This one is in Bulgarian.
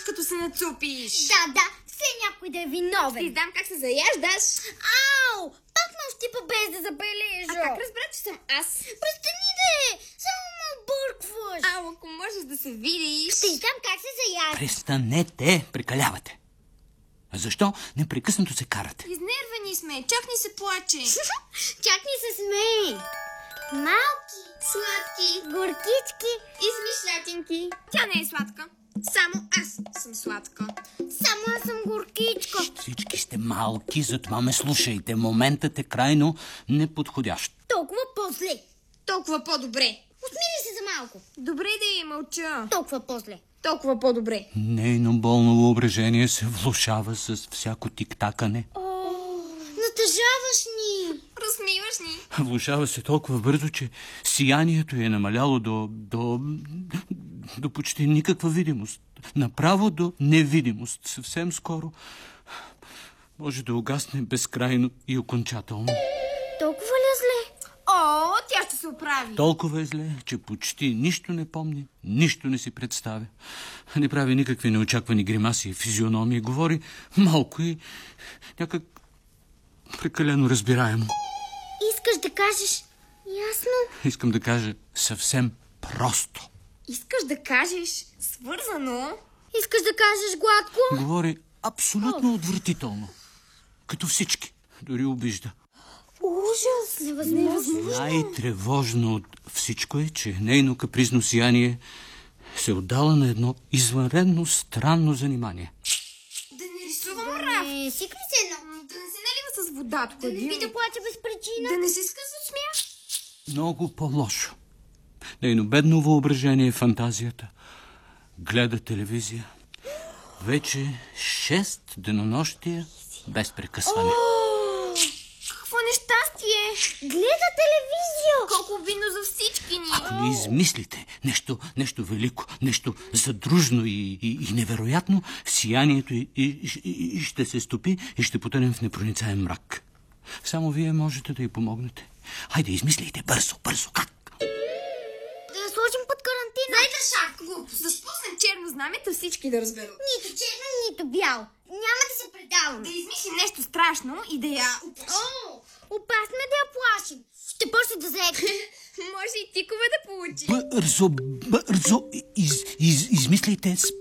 като се нацупиш. Да, все някой да е виновен. Ти знам как се заяждаш. Ау, пак ме щипа без да забележа. А как разбра, че съм аз? Престани да е, само ме объркваш. Ау, ако можеш да се видиш. Ще знам как се заяждаш. Престанете, прекалявате. Защо непрекъснато се карате? Изнервени сме, чак ни се плаче. Чак ни се смей. Малки, Сладки, горкички. измишлятинки. Тя не е сладка. Само аз съм сладка. Само аз съм горкичка. Всички сте малки, затова ме слушайте. Моментът е крайно неподходящ. Толкова по-зле. Толкова по-добре. Усмили се за малко. Добре да мълча. Толкова по-зле. Толкова по-добре. Нейно болно въображение се влошава с всяко тиктакане. Натъжаваш ни. Размиваш ни. Влошава се толкова бързо, че сиянието е намаляло до почти никаква видимост. Направо до невидимост. Съвсем скоро може да угасне безкрайно и окончателно. Толкова ли зле? О, тя ще се оправи. Толкова е зле, че почти нищо не помни, нищо не си представя. Не прави никакви неочаквани гримаси и физиономии. Говори малко и някак прекалено разбираемо. Искаш да кажеш ясно? Искам да кажа съвсем просто. Искаш да кажеш свързано? Искаш да кажеш гладко? Говори абсолютно отвратително. Като всички. Дори обижда. Ужас! Невъзможно. Най-тревожно от всичко е, че нейно капризно сияние се отдала на едно извънредно странно занимание. Да не рисувам мрав. Не, си се едно. Да не се налива с вода тук. Да не би да плача без причина. Да не се скъса от смях. Много по-лошо. Нейно бедно въображение и фантазията гледа телевизия. Вече 6 денонощия без прекъсване. Какво нещастие. Гледа телевизия. Колко обидно за всички ни. Ако не измислите нещо велико, нещо задружно и невероятно, сиянието и ще се стопи и ще потънем в непроницаем мрак. Само вие можете да й помогнете. Хайде, измислите бързо, как? Да я сложим под карантина. Дай да шах, глупост. Да спуснем черно знамето, всички да разберат. Нито черно, нито бял. Няма да се предаваме. Да измислим нещо страшно и да я О, опасно е да я плашим. Ще почне да заеки. може и тикова да получи. Бързо, измислите